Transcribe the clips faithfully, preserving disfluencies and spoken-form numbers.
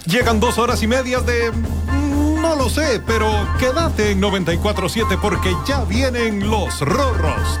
Llegan dos horas y medias de... no lo sé, pero quédate en noventa y cuatro siete porque ya vienen los Rorros.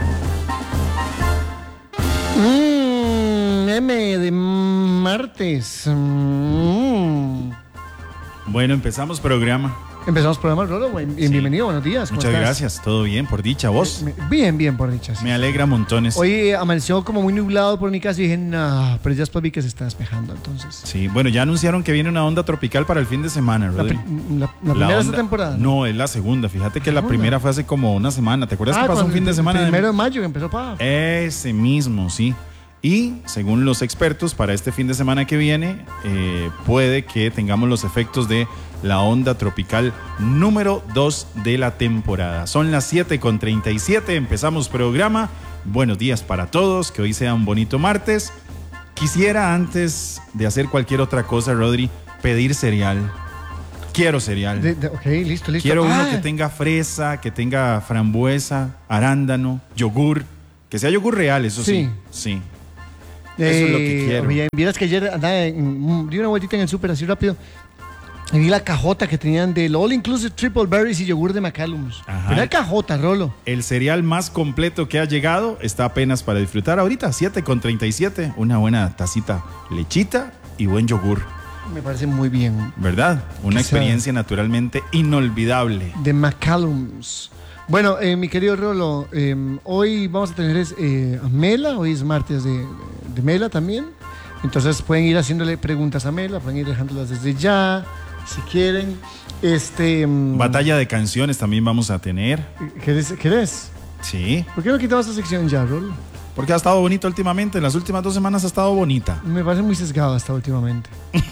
Mmm, M de martes. Mm. Bueno, empezamos programa. Empezamos programa, Rolo. Sí. Bienvenido, buenos días. Muchas estás? gracias, todo bien, por dicha, ¿vos? Bien, bien, por dicha. Sí. Me alegra montones. Hoy amaneció como muy nublado por mi casa y dije, no, pero ya después vi que se está despejando, entonces. Sí, bueno, ya anunciaron que viene una onda tropical para el fin de semana, ¿La, Rodri. la, la, la primera de esta temporada? No, es la segunda. Fíjate que la, la primera fue hace como una semana. ¿Te acuerdas ah, que pasó un fin de semana? El primero de mayo que empezó para... Ese mismo, sí. Y según los expertos, para este fin de semana que viene, eh, puede que tengamos los efectos de la onda tropical número dos de la temporada. Son las siete con treinta y siete, empezamos programa. Buenos días para todos, que hoy sea un bonito martes. Quisiera, antes de hacer cualquier otra cosa, Rodri, pedir cereal. Quiero cereal. De, de, ok, listo, listo. Quiero ah. uno que tenga fresa, que tenga frambuesa, arándano, yogur. Que sea yogur real, eso sí. Sí. sí. Eso eh, es lo que quiero. Oye, vieras que ayer andaba en, di una vueltita en el súper así rápido y vi la cajota que tenían del All Inclusive Triple Berries y yogur de McCallum's. Pero la cajota, Rolo. El cereal más completo que ha llegado está apenas para disfrutar ahorita, siete con treinta y siete. Una buena tacita lechita y buen yogur. Me parece muy bien. ¿Verdad? Una experiencia naturalmente inolvidable. De McCallum's. Bueno, eh, mi querido Rolo, eh, hoy vamos a tener eh, a Mela, hoy es martes de, de Mela también, entonces pueden ir haciéndole preguntas a Mela, pueden ir dejándolas desde ya, si quieren. Este, Batalla de canciones también vamos a tener. ¿Querés? ¿Querés? Sí. ¿Por qué no quitamos esa sección ya, Rolo? Porque ha estado bonito últimamente, en las últimas dos semanas ha estado bonita. Me parece muy sesgado hasta últimamente.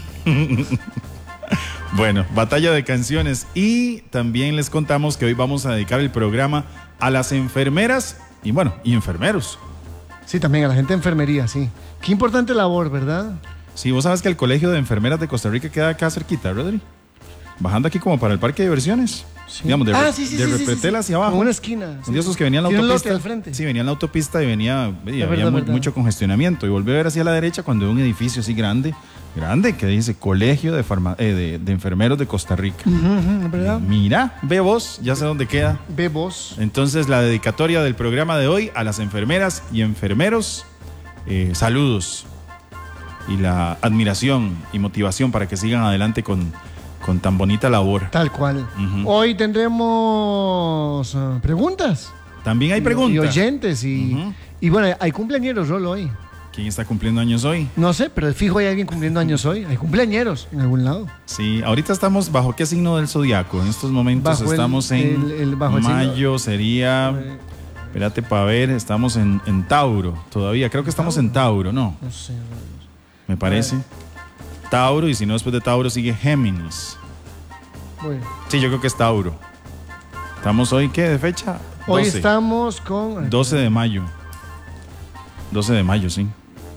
Bueno, batalla de canciones. Y también les contamos que hoy vamos a dedicar el programa a las enfermeras y bueno, y enfermeros. Sí, también a la gente de enfermería, sí. Qué importante labor, ¿verdad? Sí, vos sabes que el Colegio de Enfermeras de Costa Rica queda acá cerquita, Rodri. Bajando aquí como para el parque de diversiones. Sí. Digamos, de, ah, sí, sí, de sí, Repretel sí, sí. hacia abajo. Como una esquina. Sí. Esos que venían en la autopista. Al frente. Sí, venía en la autopista y venía, y había verdad, muy, verdad. mucho congestionamiento. Y volví a ver hacia la derecha cuando veo un edificio así grande, grande, que dice Colegio de, Farma, eh, de, de Enfermeros de Costa Rica. Uh -huh, ¿verdad? Mira, ve vos, ya sé dónde queda. Ve vos. Entonces, la dedicatoria del programa de hoy a las enfermeras y enfermeros, eh, saludos y la admiración y motivación para que sigan adelante con, con tan bonita labor. Tal cual. Uh-huh. Hoy tendremos uh, preguntas. También hay preguntas. Y, y oyentes. Y, uh-huh. y bueno, hay cumpleañeros, Rolo, hoy. ¿Quién está cumpliendo años hoy? No sé, pero fijo hay alguien cumpliendo años hoy. Hay cumpleañeros en algún lado. Sí, ahorita estamos bajo qué signo del zodiaco. En estos momentos bajo estamos el, en el, el, bajo mayo, el sería... Eh, espérate para ver, estamos en, en Tauro todavía. Creo que estamos en Tauro, ¿no? No sé. Me parece. Tauro, y si no, después de Tauro sigue Géminis. Bueno. Sí, yo creo que es Tauro. ¿Estamos hoy qué de fecha? doce. Hoy estamos con... doce de mayo. doce de mayo, sí.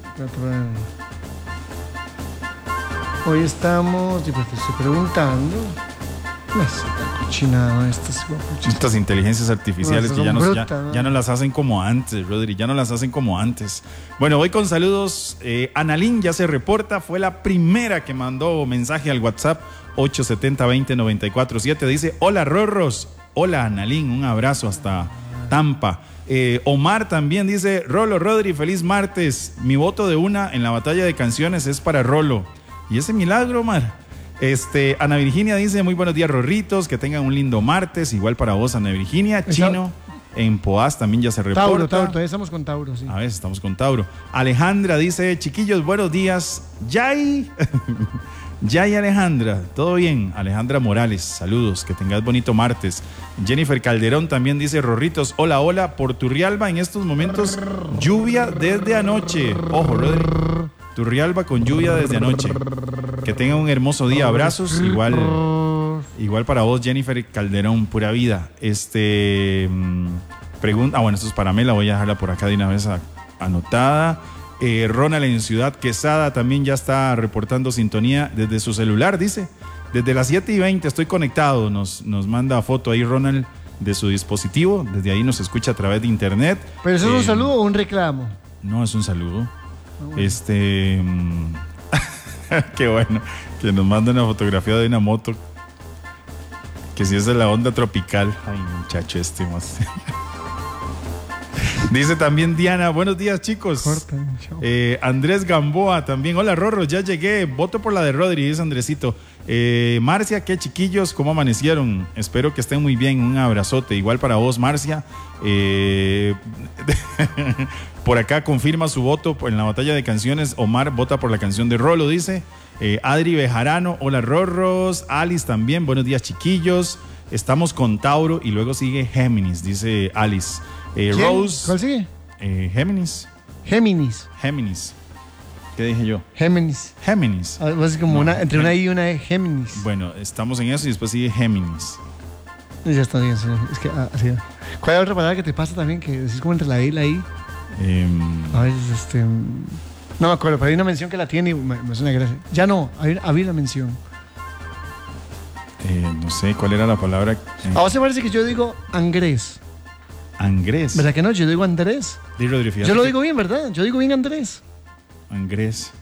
Hoy estamos... Te estoy preguntando... No sé, tan cochinado estas, estas inteligencias artificiales no, que ya, nos, bruta, ya, ¿no? ya no las hacen como antes, Rodri, ya no las hacen como antes. Bueno, voy con saludos. Eh, Analín ya se reporta, fue la primera que mandó mensaje al WhatsApp ocho siete cero, dos cero, nueve cuatro siete. Dice, hola Rorros, hola Analín, un abrazo hasta Tampa. Eh, Omar también dice, Rolo, Rodri, feliz martes. Mi voto de una en la batalla de canciones es para Rolo. ¿Y ese milagro, Omar? Este, Ana Virginia dice, muy buenos días, Rorritos, que tengan un lindo martes, igual para vos, Ana Virginia. Chino, en Poás también ya se reporta. Tauro, Tauro, todavía estamos con Tauro, sí. A ver, estamos con Tauro. Alejandra dice, chiquillos, buenos días. Yay, Yay Alejandra, todo bien. Alejandra Morales, saludos, que tengas bonito martes. Jennifer Calderón también dice, Rorritos, hola, hola, por Turrialba en estos momentos, lluvia desde anoche. Ojo, Rodri, Turrialba con lluvia desde anoche. Que tengan un hermoso día, abrazos, igual, igual para vos, Jennifer Calderón, pura vida. Este, pregunta, ah, bueno, esto es para Mela, voy a dejarla por acá de una vez a, anotada. Eh, Ronald en Ciudad Quesada también ya está reportando sintonía desde su celular, dice, desde las siete y veinte estoy conectado, nos, nos manda foto ahí Ronald de su dispositivo, desde ahí nos escucha a través de internet. ¿Pero eso eh, es un saludo o un reclamo? No, es un saludo. Oh, bueno. Este... Qué bueno. Que nos manda una fotografía de una moto. Que si es de la onda tropical. Ay, muchacho, este más. Dice también Diana, buenos días chicos. Corta, chao. Eh, Andrés Gamboa también, hola Rorro, ya llegué, voto por la de Rodri, dice Andresito. Eh, Marcia, qué chiquillos, ¿cómo amanecieron? Espero que estén muy bien, un abrazote, igual para vos Marcia. Eh, por acá confirma su voto en la batalla de canciones, Omar vota por la canción de Rolo, dice. Eh, Adri Bejarano, hola Rorros, Alice también, buenos días chiquillos. Estamos con Tauro y luego sigue Géminis, dice Alice. Eh, ¿Quién? Rose. ¿Cuál sigue? Eh, Géminis. Géminis. Géminis. ¿Qué dije yo? Géminis. Géminis. Algo así como No, una, entre una Gem- I y una E, Géminis. Bueno, estamos en eso y después sigue Géminis. Ya está bien, sí. Es que ah, así. ¿Cuál es otra palabra que te pasa también? Que decís como entre la E y la I. Em, A veces, este. No me acuerdo, pero hay una mención que la tiene y me, me suena gracia. Ya no, hay, había una mención. eh, no sé cuál era la palabra. Eh, A vos se parece que yo digo Andrés. Angrés. ¿Verdad que no? Yo digo Andrés. Di, Rodri, fíjate Yo lo que- digo bien, ¿verdad? Yo digo bien Andrés. Angrés.